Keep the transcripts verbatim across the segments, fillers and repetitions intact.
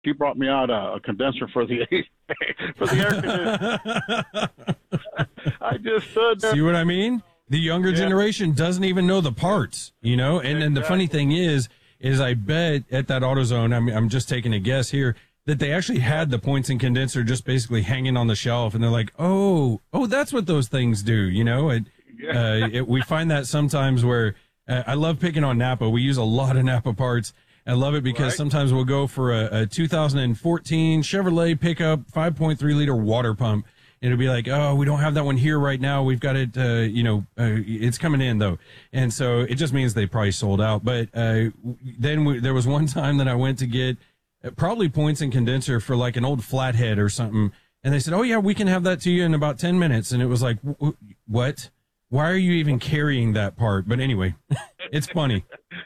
She brought me out a, a condenser for the for the air conditioner. I just stood there. See what I mean? The younger Yeah. generation doesn't even know the parts, you know? And then the funny thing is, is I bet at that AutoZone, I'm, I'm just taking a guess here, that they actually had the points and condenser just basically hanging on the shelf. And they're like, oh, oh, that's what those things do, you know? It, uh, it, we find that sometimes where uh, I love picking on Napa. We use a lot of Napa parts. I love it because Right. sometimes we'll go for a, a two thousand fourteen Chevrolet pickup five point three liter water pump. It'll be like, oh, we don't have that one here right now. We've got it, uh, you know, uh, it's coming in though. And so it just means they probably sold out. But, uh, then we, there was one time that I went to get uh, probably points and condenser for like an old flathead or something. And they said, oh yeah, we can have that to you in about ten minutes. And it was like, w- what? Why are you even carrying that part? But anyway, it's funny.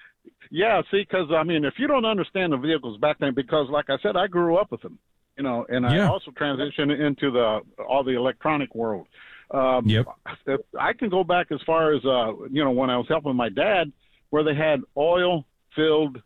Yeah, see, because, I mean, if you don't understand the vehicles back then, because, like I said, I grew up with them, you know, and I Yeah. also transitioned into the all the electronic world. Um, Yep. I can go back as far as, uh, you know, when I was helping my dad, where they had oil-filled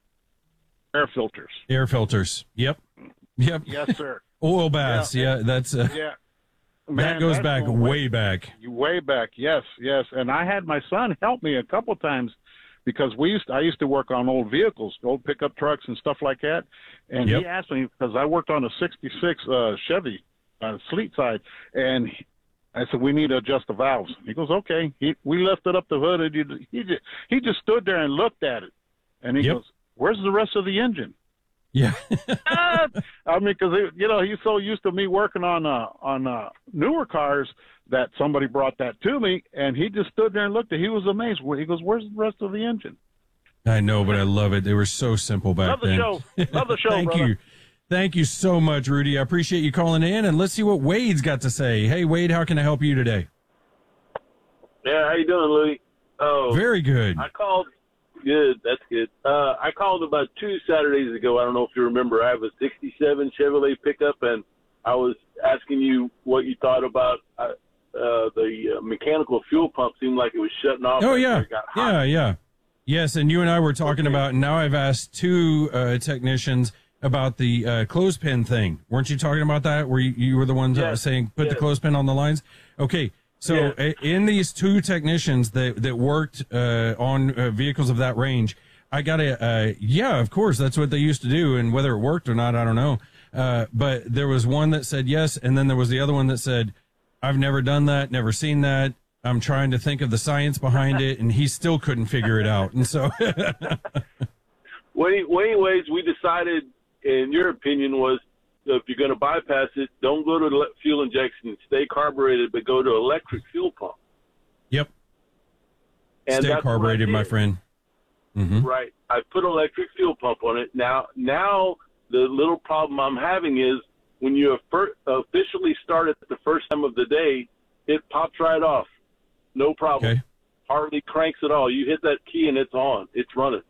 air filters. Air filters. Yep. Yep. Yes, sir. Oil baths. Yeah. Yeah. that's, uh, Yeah. that Man, goes that's back going way back. Way back, yes, yes. And I had my son help me a couple times because we used to, I used to work on old vehicles, old pickup trucks and stuff like that. And Yep. he asked me because I worked on a sixty-six uh, Chevy uh, Sleet side, and he, I said we need to adjust the valves. He goes, okay. He we lifted up the hood, and he, he just he just stood there and looked at it, and he Yep. goes, "Where's the rest of the engine?" Yeah. Ah! I mean, because you know he's so used to me working on uh, on uh, newer cars that somebody brought that to me, and he just stood there and looked at it. He was amazed. He goes, "Where's the rest of the engine?" I know, but I love it. They were so simple back Love the then. show. Love the show, Thank brother. you. Thank you so much, Rudy. I appreciate you calling in, and let's see what Wade's got to say. Hey, Wade, how can I help you today? Yeah, how you doing, Louie? Oh, Very good. I called. Good, that's good. Uh, I called about two Saturdays ago. I don't know if you remember. I have a sixty-seven Chevrolet pickup, and I was asking you what you thought about uh, uh, the uh, mechanical fuel pump. Seemed like it was shutting off. Oh, after yeah. it got hot. Yeah, yeah. Yes, and you and I were talking Okay. about, and now I've asked two uh, technicians about the uh, clothespin thing. Weren't you talking about that? Where you, you were the ones that Yes. were saying put the Yes. clothespin on the lines? Okay. So Yes. uh, in these two technicians that, that worked uh, on uh, vehicles of that range, I got a, uh, yeah, of course, that's what they used to do. And whether it worked or not, I don't know. Uh, but there was one that said yes. And then there was the other one that said, I've never done that, never seen that. I'm trying to think of the science behind it. And he still couldn't figure it out. And so, Well, any- well, anyways, we decided, in your opinion, was if you're going to bypass it, don't go to le- fuel injection, stay carbureted, but go to electric fuel pump. yep. And Stay that's what I carbureted, my did. friend. Mm-hmm. Right. I put an electric fuel pump on it. Now, now the little problem I'm having is when you have fir- officially start it the first time of the day, it pops right off. No problem. Okay. Hardly cranks at all. You hit that key and it's on. It's running.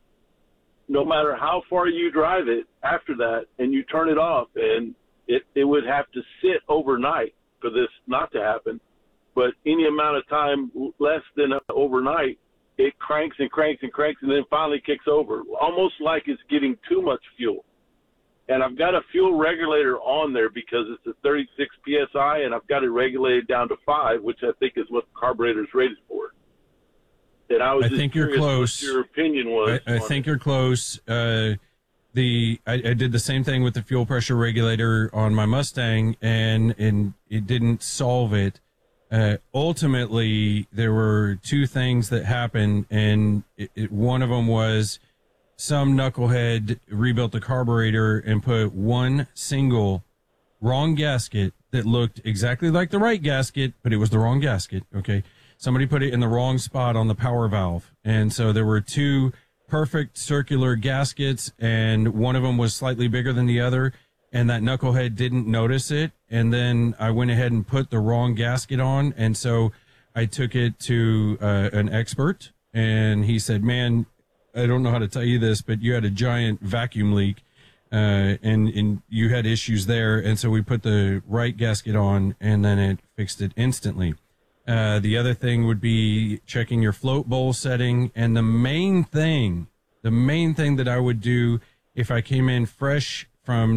No matter how far you drive it after that and you turn it off, and it, it would have to sit overnight for this not to happen. But any amount of time less than overnight, it cranks and cranks and cranks and then finally kicks over, almost like it's getting too much fuel. And I've got a fuel regulator on there because it's a thirty-six P S I, and I've got it regulated down to five, which I think is what the carburetor is rated for. And I was I just think you're curious close. what your opinion was. I, I on think it. you're close. Uh, the I, I did the same thing with the fuel pressure regulator on my Mustang, and and it didn't solve it. Uh, ultimately, there were two things that happened, and it, it, one of them was some knucklehead rebuilt the carburetor and put one single wrong gasket that looked exactly like the right gasket, but it was the wrong gasket. Okay. Somebody put it in the wrong spot on the power valve. And so there were two perfect circular gaskets, and one of them was slightly bigger than the other. And that knucklehead didn't notice it. And then I went ahead and put the wrong gasket on. And so I took it to uh, an expert, and he said, man, I don't know how to tell you this, but you had a giant vacuum leak, uh, and, and you had issues there. And so we put the right gasket on, and then it fixed it instantly. Uh, the other thing would be checking your float bowl setting. And the main thing, the main thing that I would do if I came in fresh from